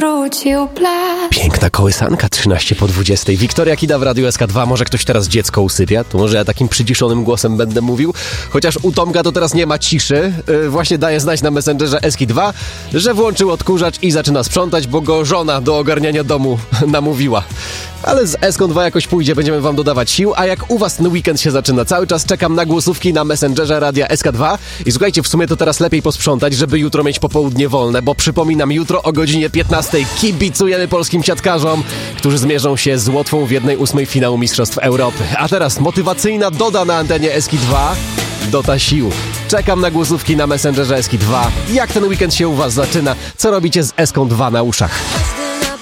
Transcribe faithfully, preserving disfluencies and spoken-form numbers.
wrócił plac. Piękna kołysanka, trzynaście po dwudziestej. Wiktoria Kida w Radiu S K dwa. Może ktoś teraz dziecko usypia? To może ja takim przyciszonym głosem będę mówił. Chociaż u Tomka to teraz nie ma ciszy. Yy, właśnie daje znać na Messengerze S K dwa, że włączył odkurzacz i zaczyna sprzątać, bo go żona do ogarniania domu namówiła. Ale z S K dwa jakoś pójdzie, będziemy wam dodawać sił. A jak u was ten weekend się zaczyna? Cały czas czekam na głosówki na Messengerze Radia S K dwa. I słuchajcie, w sumie to teraz lepiej posprzątać, żeby jutro mieć popołudnie wolne, bo przypominam, jutro o godzinie piętnastej kibicujemy polskim siatkarzom, którzy zmierzą się z Łotwą w jednej ósmej finału Mistrzostw Europy. A teraz motywacyjna doda na antenie S K dwa. Dota sił. Czekam na głosówki na Messengerze S K dwa. Jak ten weekend się u was zaczyna? Co robicie z S K dwa na uszach?